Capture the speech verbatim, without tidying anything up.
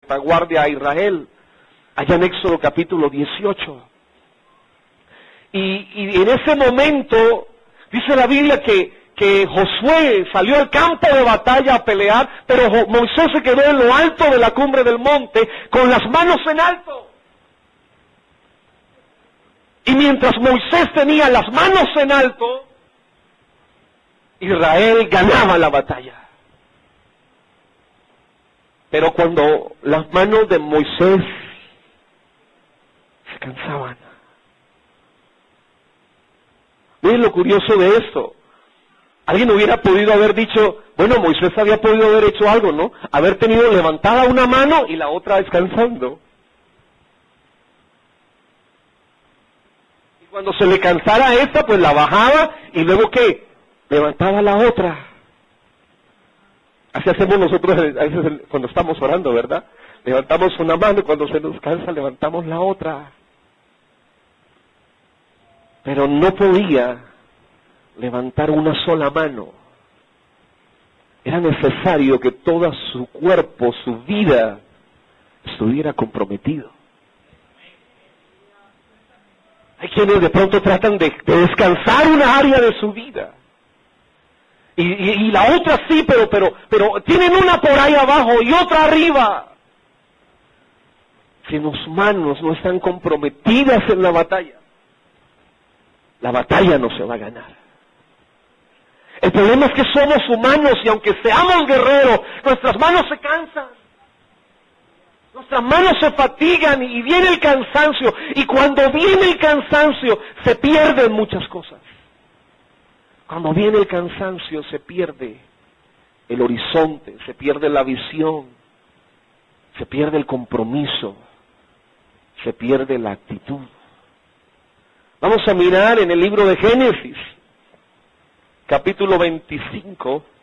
retaguardia a Israel, allá en Éxodo capítulo dieciocho. Y, y en ese momento, dice la Biblia que, que Josué salió al campo de batalla a pelear, pero Moisés se quedó en lo alto de la cumbre del monte, con las manos en alto. Y mientras Moisés tenía las manos en alto, Israel ganaba la batalla. Pero cuando las manos de Moisés se cansaban. Miren lo curioso de esto. Alguien hubiera podido haber dicho, bueno, Moisés había podido haber hecho algo, ¿no? Haber tenido levantada una mano y la otra descansando. Y cuando se le cansara esta, pues la bajaba y luego ¿qué? Levantaba la otra. Así hacemos nosotros a veces cuando estamos orando, ¿verdad? Levantamos una mano y cuando se nos cansa levantamos la otra. Pero no podía levantar una sola mano. Era necesario que todo su cuerpo, su vida, estuviera comprometido. Hay quienes de pronto tratan de, de descansar una área de su vida. Y, y, y la otra sí, pero, pero, pero tienen una por ahí abajo y otra arriba. Si sus manos no están comprometidas en la batalla, la batalla no se va a ganar. El problema es que somos humanos y aunque seamos guerreros, nuestras manos se cansan. Nuestras manos se fatigan y viene el cansancio. Y cuando viene el cansancio, se pierden muchas cosas. Cuando viene el cansancio, se pierde el horizonte, se pierde la visión, se pierde el compromiso, se pierde la actitud. Vamos a mirar en el libro de Génesis, capítulo veinticinco,